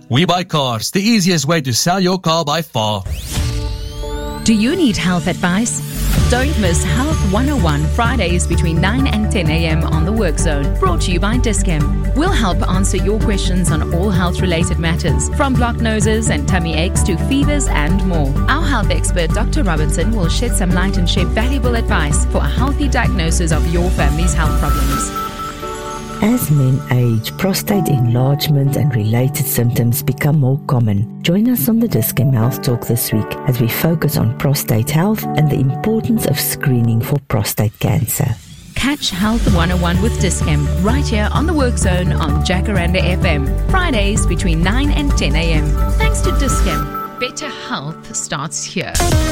We Buy Cars, the easiest way to sell your car by far. Do you need health advice? Don't miss Health 101 Fridays between 9 and 10 a.m. on the Work Zone, brought to you by Dis-Chem. We'll help answer your questions on all health-related matters, from blocked noses and tummy aches to fevers and more. Our health expert, Dr. Robertson, will shed some light and share valuable advice for a healthy diagnosis of your family's health problems. As men age, prostate enlargement and related symptoms become more common. Join us on the Dis-Chem Health Talk this week as we focus on prostate health and the importance of screening for prostate cancer. Catch Health 101 with Dis-Chem right here on the Work Zone on Jacaranda FM, Fridays between 9 and 10 a.m. Thanks to Dis-Chem, better health starts here.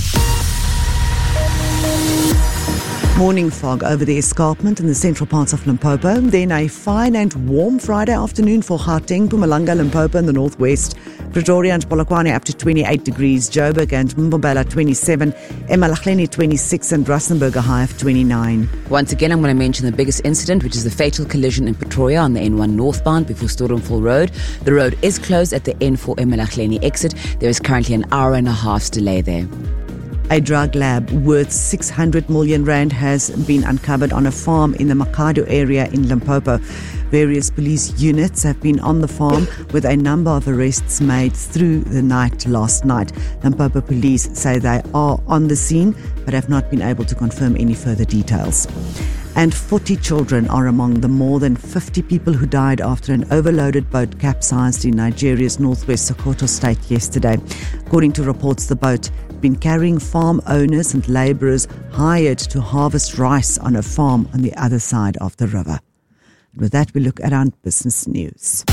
Morning fog over the escarpment in the central parts of Limpopo. Then a fine and warm Friday afternoon for Gauteng, Mpumalanga, Limpopo in the northwest. Pretoria and Polokwane up to 28 degrees. Joburg and Mbombela 27. eMalahleni 26 and Rustenburg a high of 29. Once again, I'm going to mention the biggest incident, which is the fatal collision in Pretoria on the N1 northbound before Storenville Road. The road is closed at the N4 eMalahleni exit. There is currently an hour and a half's delay there. A drug lab worth 600 million rand has been uncovered on a farm in the Makado area in Limpopo. Various police units have been on the farm with a number of arrests made through the night last night. Limpopo police say they are on the scene but have not been able to confirm any further details. And 40 children are among the more than 50 people who died after an overloaded boat capsized in Nigeria's northwest Sokoto state yesterday. According to reports, the boat had been carrying farm owners and labourers hired to harvest rice on a farm on the other side of the river. With that, we look around business news.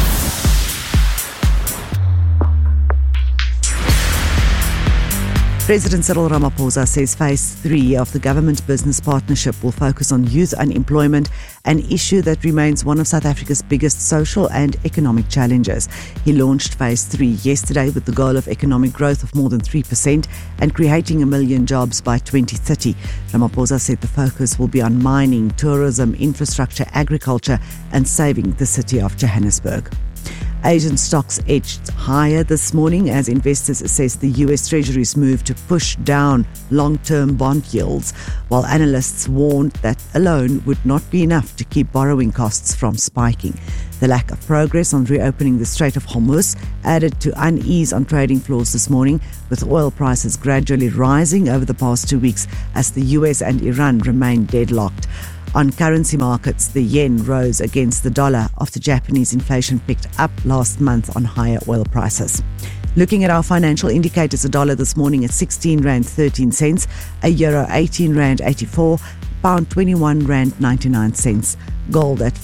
President Cyril Ramaphosa says Phase 3 of the government business partnership will focus on youth unemployment, an issue that remains one of South Africa's biggest social and economic challenges. He launched Phase 3 yesterday with the goal of economic growth of more than 3% and creating 1 million jobs by 2030. Ramaphosa said the focus will be on mining, tourism, infrastructure, agriculture and saving the city of Johannesburg. Asian stocks edged higher this morning as investors assess the US Treasury's move to push down long-term bond yields, while analysts warned that alone would not be enough to keep borrowing costs from spiking. The lack of progress on reopening the Strait of Hormuz added to unease on trading floors this morning, with oil prices gradually rising over the past 2 weeks as the US and Iran remain deadlocked. On currency markets, the yen rose against the dollar after Japanese inflation picked up last month on higher oil prices. Looking at our financial indicators, a dollar this morning at 16 Rand 13 cents, a euro 18 Rand 84, pound 21 Rand 99 cents, gold at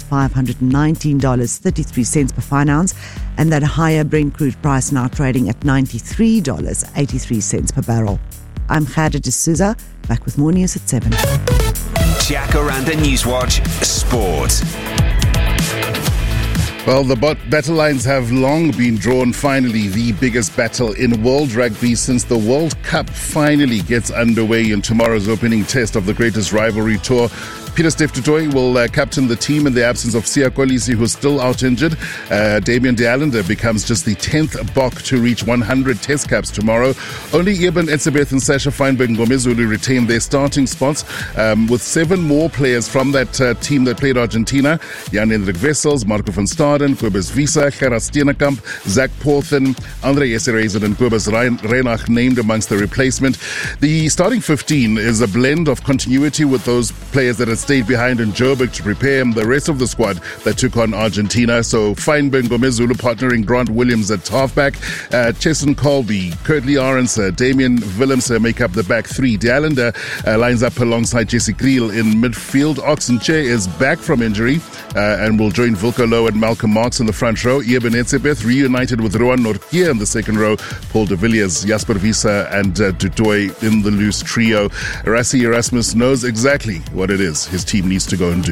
$4,519.33 per fine ounce, and that higher Brent crude price now trading at $93.83 per barrel. I'm Khadija D'Souza, back with more news at 7. Jacaranda Newswatch Sport. Well, the battle lines have long been drawn. Finally, the biggest battle in world rugby since the World Cup finally gets underway in tomorrow's opening test of the greatest rivalry tour. Pieter-Steph du Toit will captain the team in the absence of Siya Kolisi, who's still out injured. Damian de Allende becomes just the 10th Bok to reach 100 test caps tomorrow. Only Eben Etzebeth and Sasha Feinberg Ngomezulu retain their starting spots, with 7 more players from that team that played Argentina. Jan-Hendrik Wessels, Marco van Staden, Kobus Wiese, Gerard Steenekamp, Zach Porthen, Andre Esterhuizen and Kobus Reinach named amongst the replacement. The starting 15 is a blend of continuity with those players that had stayed behind in Joburg to prepare the rest of the squad that took on Argentina. So Feinberg Ngomezulu partnering Grant Williams at halfback, Chesson Colby, Kurt Lee Arons, Damian Willems make up the back 3. De Allende lines up alongside Jesse Kriel in midfield. Oxenche is back from injury and will join Wilco Louw and Malcolm Marx in the front row. Eben Etzebeth reunited with Rowan Nortje in the second row. Paul de Villiers, Jasper Wiese and Du Toit in the loose trio. Rassie Erasmus knows exactly what it is his team needs to go and do.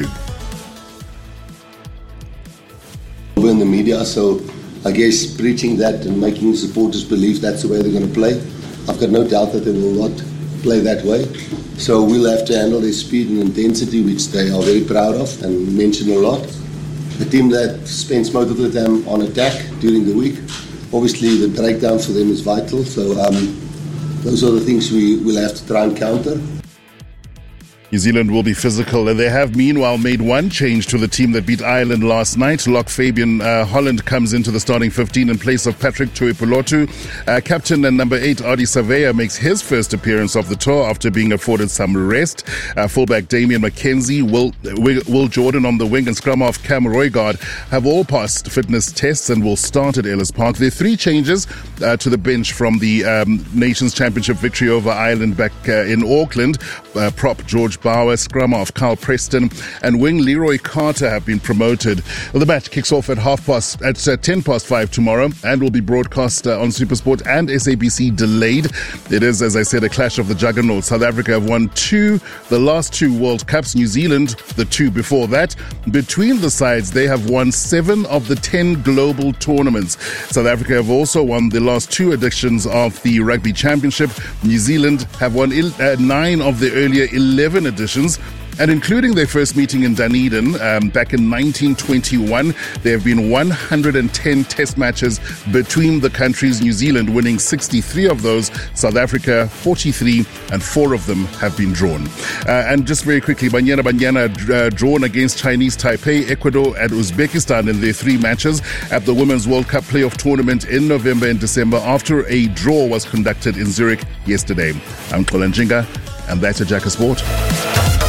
We're in the media, so I guess preaching that and making supporters believe that's the way they're going to play. I've got no doubt that they will not play that way. So we'll have to handle their speed and intensity, which they are very proud of and mention a lot. a team that spends most of the time on attack during the week. Obviously, the breakdown for them is vital. So those are the things we will have to try and counter. New Zealand will be physical, and they have meanwhile made one change to the team that beat Ireland last night. Lock Fabian Holland comes into the starting 15 in place of Patrick Tuipulotu. Captain and number 8 Ardie Savea makes his first appearance of the tour after being afforded some rest. Fullback Damian McKenzie, Will Jordan on the wing, and scrum half Cam Roigard have all passed fitness tests and will start at Ellis Park. There are 3 changes to the bench from the Nations Championship victory over Ireland back in Auckland. Prop George Bauer, scrum half Carl Preston, and wing Leroy Carter have been promoted. Well, the match kicks off at 5 tomorrow and will be broadcast on SuperSport and SABC delayed. It is, as I said, a clash of the juggernauts. South Africa have won the last 2 World Cups. New Zealand, the 2 before that. Between the sides, they have won 7 of the 10 global tournaments. South Africa have also won the last 2 editions of the Rugby Championship. New Zealand have won 9 of the earlier 11 editions. And including their first meeting in Dunedin back in 1921, there have been 110 test matches between the countries, New Zealand winning 63 of those, South Africa 43, and 4 of them have been drawn. And just very quickly, Banyana drawn against Chinese Taipei, Ecuador, and Uzbekistan in their 3 matches at the Women's World Cup playoff tournament in November and December after a draw was conducted in Zurich yesterday. I'm Colin Jinga, and that's a Jack of Sport.